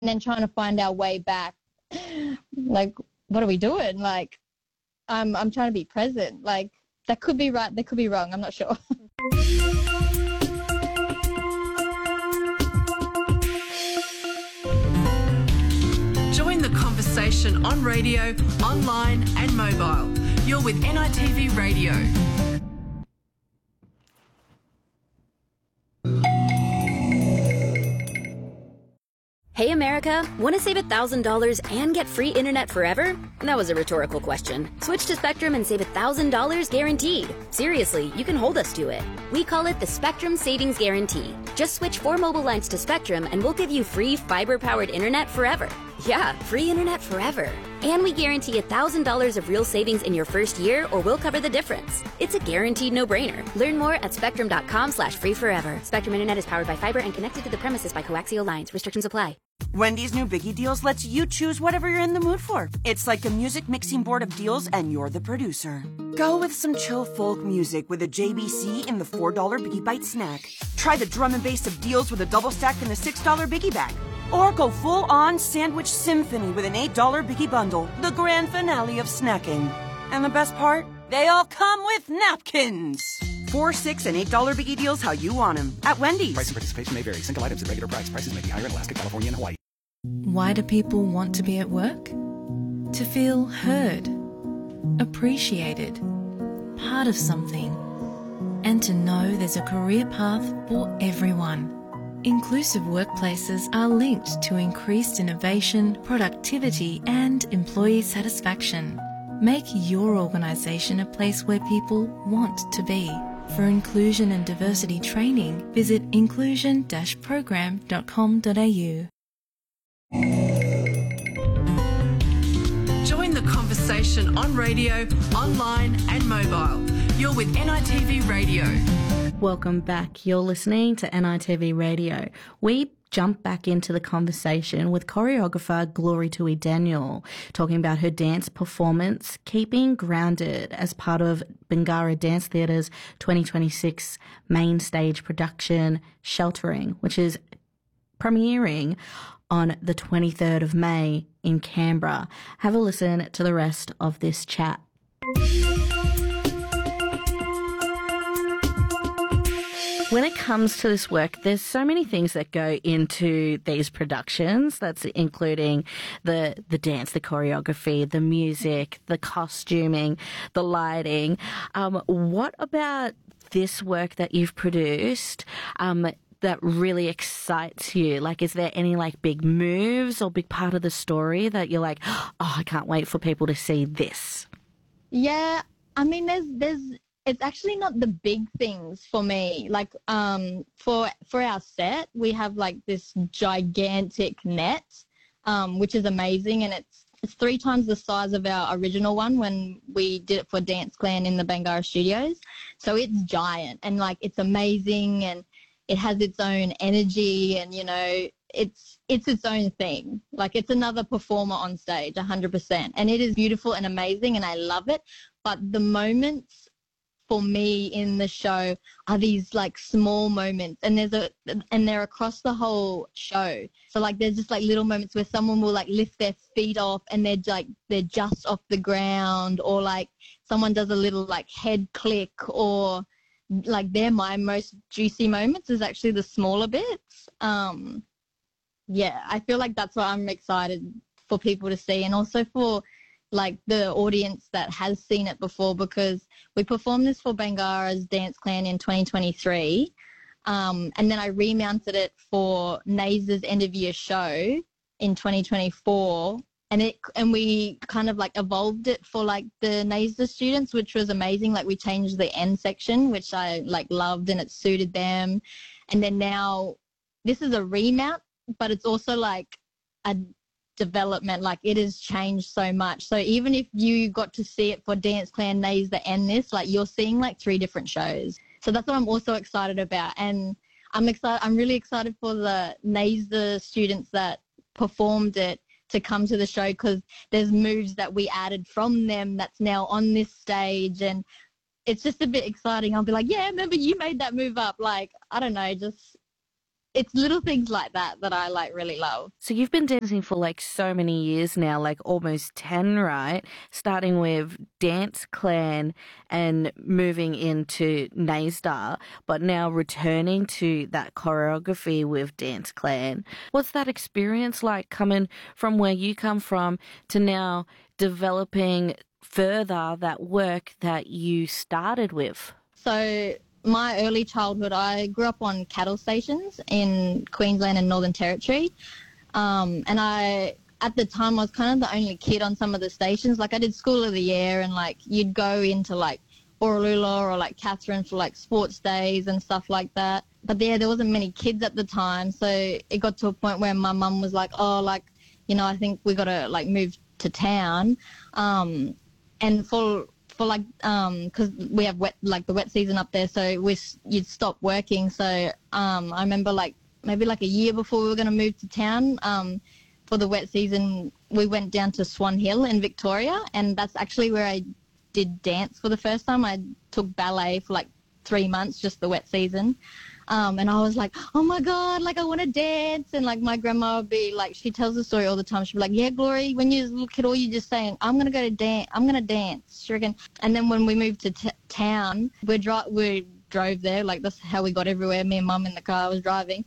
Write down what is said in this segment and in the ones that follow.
and then trying to find our way back. Like, what are we doing? Like, I'm trying to be present. Like, that could be right, that could be wrong. I'm not sure. Join the conversation on radio, online and mobile. You're with NITV Radio. Hey America, want to save $1,000 and get free internet forever? That was a rhetorical question. Switch to Spectrum and save $1,000 guaranteed. Seriously, you can hold us to it. We call it the Spectrum Savings Guarantee. Just switch 4 mobile lines to Spectrum and we'll give you free fiber-powered internet forever. Yeah, free internet forever. And we guarantee $1,000 of real savings in your first year or we'll cover the difference. It's a guaranteed no-brainer. Learn more at spectrum.com/free forever. Spectrum Internet is powered by fiber and connected to the premises by coaxial lines. Restrictions apply. Wendy's new Biggie Deals lets you choose whatever you're in the mood for. It's like a music mixing board of deals and you're the producer. Go with some chill folk music with a JBC in the $4 Biggie Bite snack. Try the drum and bass of deals with a double stack in the $6 Biggie Bag. Or go full-on sandwich symphony with an $8 Biggie Bundle, the grand finale of snacking. And the best part? They all come with napkins. $4, $6, and $8 Biggie Deals how you want them at Wendy's. Price and participation may vary. Single items at regular price. Prices may be higher in Alaska, California, and Hawaii. Why do people want to be at work? To feel heard, appreciated, part of something, and to know there's a career path for everyone. Inclusive workplaces are linked to increased innovation, productivity, and employee satisfaction. Make your organisation a place where people want to be. For inclusion and diversity training, visit inclusion-program.com.au. Join the conversation on radio, online and mobile. You're with NITV Radio. Welcome back. You're listening to NITV Radio. We jump back into the conversation with choreographer Glory Tui Daniel, talking about her dance performance, Keeping Grounded, as part of Bangarra Dance Theatre's 2026 main stage production, Sheltering, which is premiering on the 23rd of May in Canberra. Have a listen to the rest of this chat. When it comes to this work, there's so many things that go into these productions. That's including the dance, the choreography, the music, the costuming, the lighting. What about this work that you've produced that really excites you? Like, is there any like big moves or big part of the story that you're like, oh, I can't wait for people to see this? Yeah, I mean, it's actually not the big things for me. Like, for our set, we have like this gigantic net, which is amazing, and it's 3 times the size of our original one when we did it for Dance Clan in the Bangarra Studios. So it's giant, and like it's amazing, and it has its own energy, and you know, it's its own thing. Like, it's another performer on stage, 100%, and it is beautiful and amazing, and I love it. But the moments for me in the show are these like small moments, and they're across the whole show. So like there's just like little moments where someone will like lift their feet off and they're just off the ground, or like someone does a little like head click, or like they're my most juicy moments is actually the smaller bits. Yeah, I feel like that's what I'm excited for people to see, and also for like the audience that has seen it before, because we performed this for Bangarra's Dance Clan in 2023, and then I remounted it for Naza's end of year show in 2024, and we kind of like evolved it for like the Naza students, which was amazing. Like, we changed the end section, which I like loved, and it suited them. And then now this is a remount, but it's also like a development. Like, it has changed so much. So even if you got to see it for Dance Clan, Naza, and this, like, you're seeing like 3 different shows. So that's what I'm also excited about. And I'm really excited for the Naza students that performed it to come to the show, because there's moves that we added from them that's now on this stage, and it's just a bit exciting. I'll be like, yeah, remember you made that move up. Like, I don't know, just it's little things like that that I like really love. So you've been dancing for like so many years now, like almost 10, right? Starting with Dance Clan and moving into Naystar, but now returning to that choreography with Dance Clan. What's that experience like coming from where you come from to now developing further that work that you started with? So my early childhood, I grew up on cattle stations in Queensland and Northern Territory. And at the time, I was kind of the only kid on some of the stations. Like, I did School of the Year, and, like, you'd go into, like, Oralula or, like, Catherine for, like, sports days and stuff like that. But, yeah, there wasn't many kids at the time. So it got to a point where my mum was like, oh, like, you know, I think we got to, like, move to town. And for like, because we have the wet season up there, so you'd stop working. So I remember like maybe like a year before we were going to move to town, for the wet season, we went down to Swan Hill in Victoria, and that's actually where I did dance for the first time. I took ballet for like 3 months, just the wet season. And I was like, oh my God, like I want to dance. And like my grandma would be like, she tells the story all the time. She'd be like, yeah, Glory, when you was a little kid, all you just saying, I'm going to go to dance. I'm going to dance. She reckon. And then when we moved to town, we drove there. Like that's how we got everywhere. Me and Mum in the car was driving.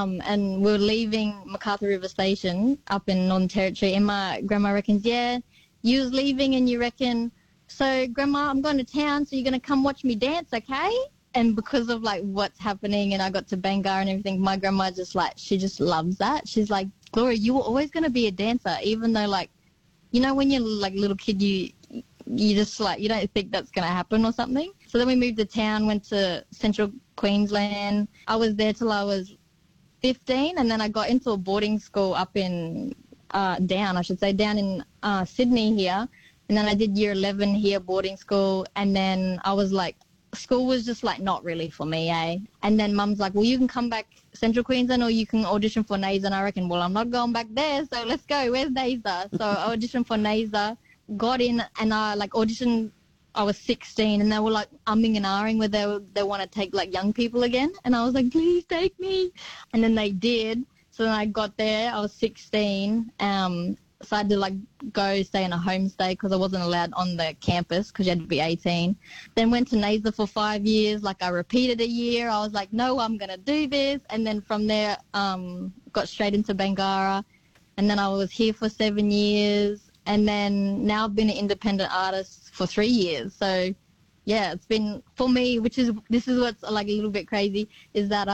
And we were leaving MacArthur River Station up in Northern Territory. And my grandma reckons, yeah, you was leaving and you reckon, so Grandma, I'm going to town. So you're going to come watch me dance, okay? And because of, like, what's happening and I got to Bangarra and everything, my grandma just, like, she just loves that. She's like, Gloria, you were always going to be a dancer, even though, like, you know, when you're, like, a little kid, you just, like, you don't think that's going to happen or something. So then we moved to town, went to Central Queensland. I was there till I was 15, and then I got into a boarding school up in, down in Sydney here. And then I did year 11 here, boarding school, and then I was, like, school was just like not really for me, eh? And then Mum's like, well, you can come back Central Queensland or you can audition for Naysar. And I reckon, well, I'm not going back there, so let's go. Where's Naysar? So I auditioned for Naysar, got in, and I like auditioned. I was 16, and they were like umming and ahhing where they want to take like young people again. And I was like, please take me. And then they did. So then I got there. I was 16. So I had to, like, go stay in a homestay because I wasn't allowed on the campus because you had to be 18. Then went to Naysar for 5 years. Like, I repeated a year. I was like, no, I'm going to do this. And then from there, got straight into Bangarra. And then I was here for 7 years. And then now I've been an independent artist for 3 years. So, yeah, it's been, for me, this is what's, like, a little bit crazy, is that,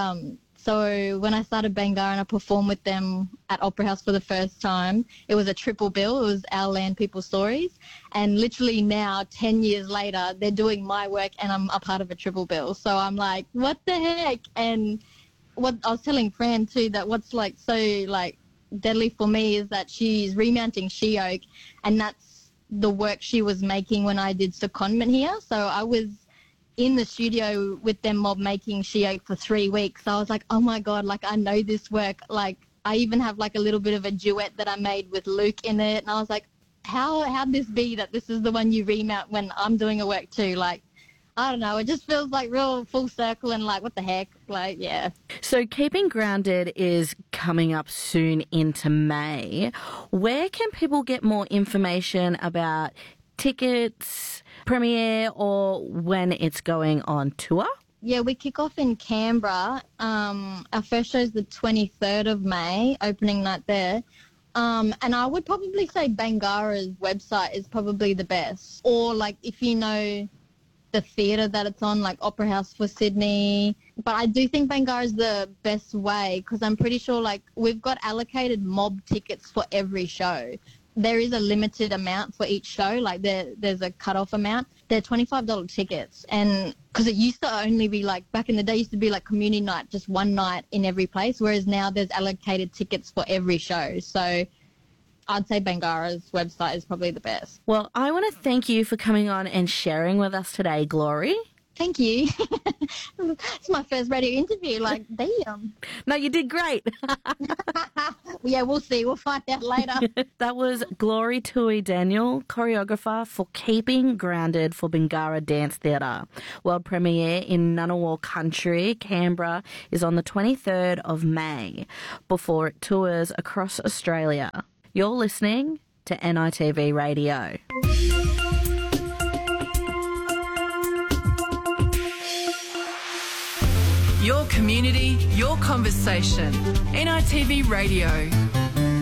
so when I started Bangarra and I performed with them at Opera House for the first time, it was a triple bill. It was Our Land, People's Stories. And literally now, 10 years later, they're doing my work and I'm a part of a triple bill. So I'm like, what the heck? And what I was telling Fran too, that what's like so like deadly for me is that she's remounting She-Oak, and that's the work she was making when I did secondment here. So I was in the studio with them mob making She-Oak for 3 weeks. So I was like, oh my God, like I know this work. Like I even have like a little bit of a duet that I made with Luke in it. And I was like, how'd this be that this is the one you remount when I'm doing a work too? Like, I don't know. It just feels like real full circle and like, what the heck? Like, yeah. So Keeping Grounded is coming up soon into May. Where can people get more information about tickets, premiere, or when it's going on tour? Yeah, we kick off in Canberra. Our first show is the 23rd of May, opening night there. And I would probably say Bangarra's website is probably the best. Or, like, if you know the theatre that it's on, like Opera House for Sydney. But I do think Bangarra is the best way because I'm pretty sure, like, we've got allocated mob tickets for every show. There is a limited amount for each show, like there's a cut-off amount. They're $25 tickets, and because it used to only be like, back in the day, it used to be like community night, just one night in every place, whereas now there's allocated tickets for every show. So I'd say Bangarra's website is probably the best. Well, I want to thank you for coming on and sharing with us today, Glory. Thank you. It's my first radio interview. Like, damn. No, you did great. Yeah, we'll see. We'll find out later. That was Glory Tui Daniel, choreographer for Keeping Grounded for Bingara Dance Theatre. World premiere in Ngunnawal Country, Canberra, is on the 23rd of May before it tours across Australia. You're listening to NITV Radio. Your community, your conversation. NITV Radio.